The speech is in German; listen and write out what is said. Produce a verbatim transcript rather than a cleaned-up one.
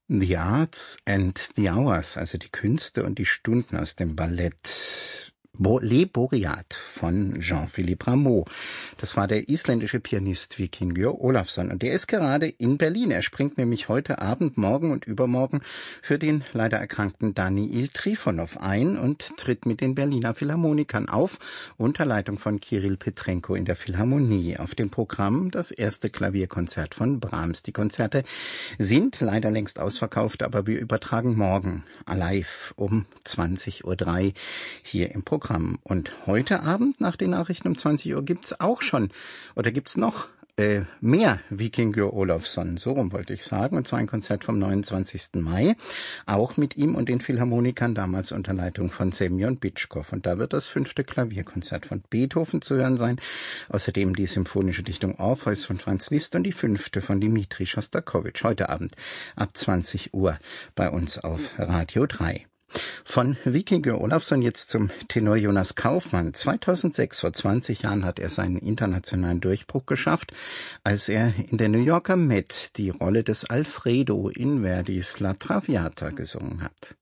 The Arts and the Hours, also die Künste und die Stunden aus dem Ballett Bo- Les Boreats von Jean-Philippe Rameau. Das war der isländische Pianist Víkingur Ólafsson und der ist gerade in Berlin. Er springt nämlich heute Abend, morgen und übermorgen für den leider erkrankten Daniil Trifonov ein und tritt mit den Berliner Philharmonikern auf, unter Leitung von Kirill Petrenko in der Philharmonie. Auf dem Programm das erste Klavierkonzert von Brahms. Die Konzerte sind leider längst ausverkauft, aber wir übertragen morgen live um zwanzig Uhr drei hier im Programm. Und heute Abend nach den Nachrichten um zwanzig Uhr gibt's auch schon, oder gibt's noch äh, mehr Víkingur Ólafsson, so rum wollte ich sagen, und zwar ein Konzert vom neunundzwanzigsten Mai, auch mit ihm und den Philharmonikern, damals unter Leitung von Semyon Bitschkow. Und da wird das fünfte Klavierkonzert von Beethoven zu hören sein, außerdem die symphonische Dichtung Orpheus von Franz Liszt und die fünfte von Dmitri Schostakowitsch, heute Abend ab zwanzig Uhr bei uns auf Radio drei. Von Víkingur Ólafsson jetzt zum Tenor Jonas Kaufmann. zweitausendsechs, vor zwanzig Jahren, hat er seinen internationalen Durchbruch geschafft, als er in der New Yorker Met die Rolle des Alfredo in Verdis La Traviata gesungen hat.